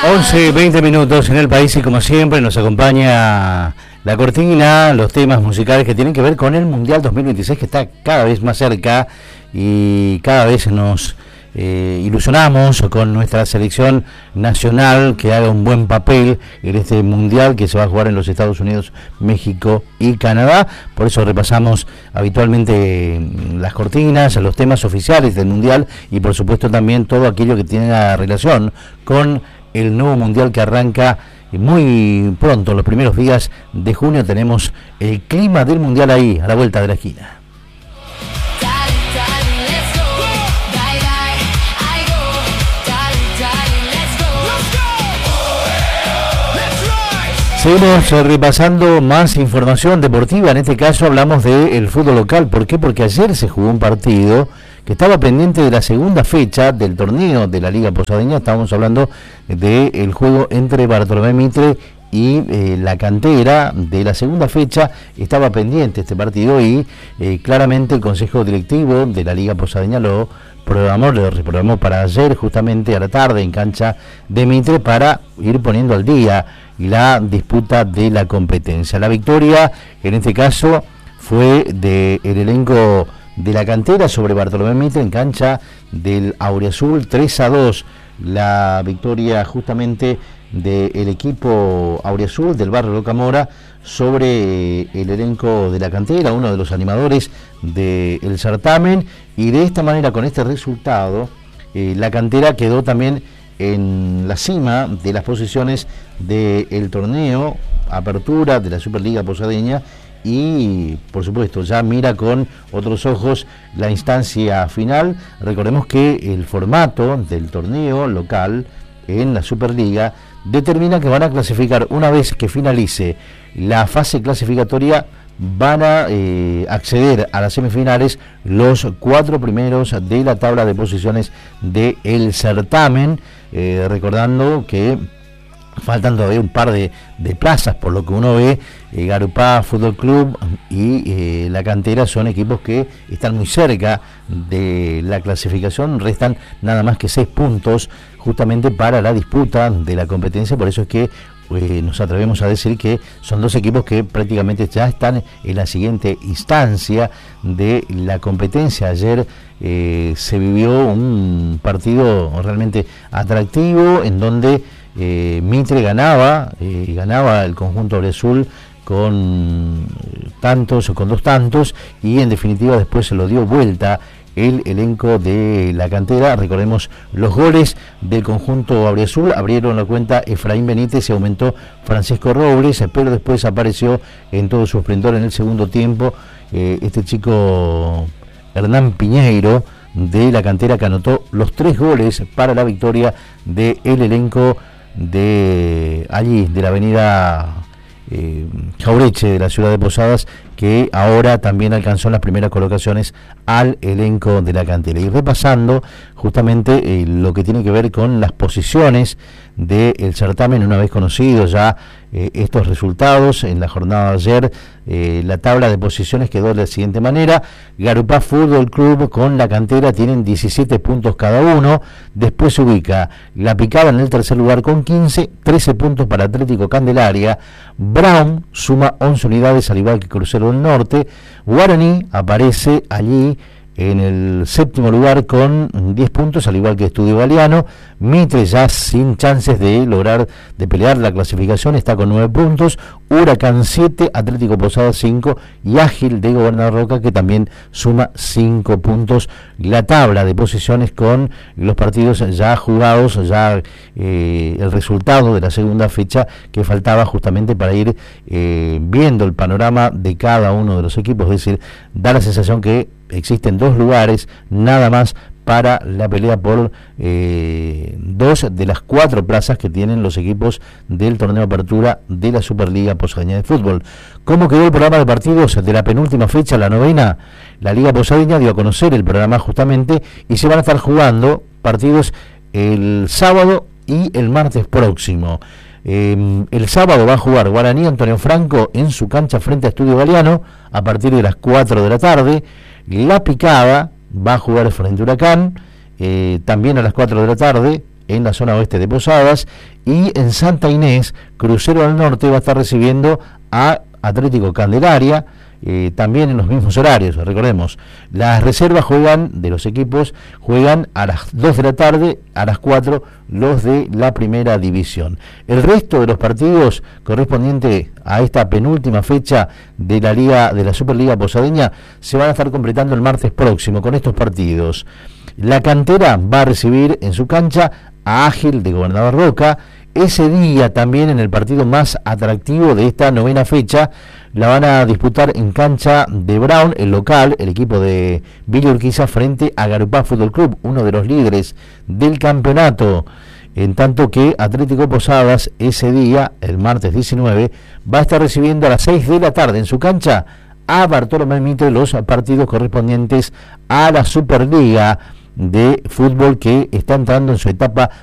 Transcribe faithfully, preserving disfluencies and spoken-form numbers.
once, veinte minutos en el país y como siempre nos acompaña la cortina, los temas musicales que tienen que ver con el Mundial dos mil veintiséis que está cada vez más cerca y cada vez nos eh, ilusionamos con nuestra selección nacional que haga un buen papel en este Mundial que se va a jugar en los Estados Unidos, México y Canadá. Por eso repasamos habitualmente las cortinas, los temas oficiales del Mundial y por supuesto también todo aquello que tiene relación con el nuevo Mundial que arranca muy pronto, los primeros días de junio. Tenemos el clima del Mundial ahí, a la vuelta de la esquina. Seguimos repasando más información deportiva. En este caso hablamos del fútbol local. ¿Por qué? Porque ayer se jugó un partido que estaba pendiente de la segunda fecha del torneo de la Liga Posadeña. Estábamos hablando del juego entre Bartolomé Mitre y eh, la Cantera. De la segunda fecha estaba pendiente este partido y eh, claramente el Consejo Directivo de la Liga Posadeña lo programó, lo reprogramó para ayer justamente a la tarde en cancha de Mitre para ir poniendo al día la disputa de la competencia. La victoria en este caso fue del elenco de la Cantera sobre Bartolomé Mitre en cancha del Auriazul, tres a dos. La victoria justamente del equipo Auriazul del barrio Locamora sobre el elenco de la Cantera, uno de los animadores del certamen, y de esta manera, con este resultado, eh, la Cantera quedó también en la cima de las posiciones del torneo Apertura de la Superliga Posadeña y por supuesto ya mira con otros ojos la instancia final. Recordemos que el formato del torneo local en la Superliga determina que van a clasificar, una vez que finalice la fase clasificatoria, van a eh, acceder a las semifinales los cuatro primeros de la tabla de posiciones del certamen, eh, recordando que faltan todavía un par de, de plazas, por lo que uno ve. eh, Garupá Fútbol Club y eh, la Cantera son equipos que están muy cerca de la clasificación, restan nada más que seis puntos justamente para la disputa de la competencia. Por eso es que Eh, nos atrevemos a decir que son dos equipos que prácticamente ya están en la siguiente instancia de la competencia. Ayer eh, se vivió un partido realmente atractivo en donde eh, Mitre ganaba, eh, ganaba el conjunto Auriazul con tantos o con dos tantos y en definitiva después se lo dio vuelta el elenco de la Cantera. Recordemos los goles del conjunto Auriazul, abrieron la cuenta Efraín Benítez y aumentó Francisco Robles, pero después apareció en todo su esplendor en el segundo tiempo eh, este chico Hernán Piñeiro de la Cantera, que anotó los tres goles para la victoria del elenco de allí, de la avenida eh, Jaureche de la ciudad de Posadas, que ahora también alcanzó las primeras colocaciones al elenco de la Cantera. Y repasando justamente eh, lo que tiene que ver con las posiciones del certamen, una vez conocidos ya eh, estos resultados en la jornada de ayer, eh, la tabla de posiciones quedó de la siguiente manera. Garupá Fútbol Club con la Cantera tienen diecisiete puntos cada uno. Después se ubica La Picada en el tercer lugar con quince, trece puntos para Atlético Candelaria. Brown suma once unidades al igual que Crucero del Norte. Guaraní aparece allí en el séptimo lugar con diez puntos, al igual que Estudio Galeano. Mitre ya sin chances de lograr, de pelear la clasificación, está con nueve puntos. Huracán siete, Atlético Posadas cinco y Ágil de Gobernador Roca, que también suma cinco puntos. La tabla de posiciones con los partidos ya jugados, ya eh, el resultado de la segunda fecha que faltaba justamente para ir eh, viendo el panorama de cada uno de los equipos. Es decir, da la sensación que existen dos lugares nada más para la pelea por eh, dos de las cuatro plazas que tienen los equipos del torneo Apertura de la Superliga Posadeña de Fútbol. ¿Cómo quedó el programa de partidos de la penúltima fecha, la novena? La Liga Posadeña dio a conocer el programa justamente y se van a estar jugando partidos el sábado y el martes próximo. Eh, el sábado va a jugar Guaraní Antonio Franco en su cancha frente a Estudio Galeano a partir de las cuatro de la tarde. La Picada va a jugar frente a Huracán, eh, también a las cuatro de la tarde, en la zona oeste de Posadas, y en Santa Inés, Crucero del Norte va a estar recibiendo a Atlético Candelaria, eh, también en los mismos horarios. Recordemos, las reservas juegan, de los equipos, juegan a las dos de la tarde, a las cuatro los de la primera división. El resto de los partidos correspondientes a esta penúltima fecha de la Liga, de la Superliga Posadeña, se van a estar completando el martes próximo con estos partidos. La Cantera va a recibir en su cancha a Ágil de Gobernador Roca. Ese día también, en el partido más atractivo de esta novena fecha, la van a disputar en cancha de Brown, el local, el equipo de Villa Urquiza, frente a Garupá Fútbol Club, uno de los líderes del campeonato. En tanto que Atlético Posadas, ese día, el martes diecinueve, va a estar recibiendo a las seis de la tarde en su cancha a Bartolomé Mitre, los partidos correspondientes a la Superliga de fútbol, que está entrando en su etapa